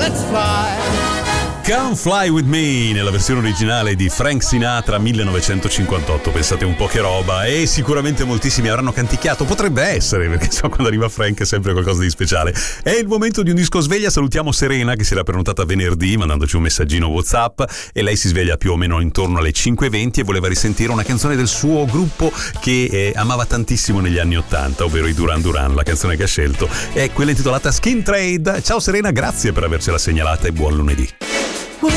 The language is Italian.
let's fly. Come Fly With Me nella versione originale di Frank Sinatra 1958, pensate un po' che roba, e sicuramente moltissimi avranno canticchiato, potrebbe essere, perché so quando arriva Frank è sempre qualcosa di speciale. È il momento di un disco sveglia, salutiamo Serena che si era prenotata venerdì mandandoci un messaggino WhatsApp, e lei si sveglia più o meno intorno alle 5:20 e voleva risentire una canzone del suo gruppo che amava tantissimo negli anni 80, ovvero i Duran Duran. La canzone che ha scelto è quella intitolata Skin Trade. Ciao Serena, grazie per avercela segnalata e buon lunedì.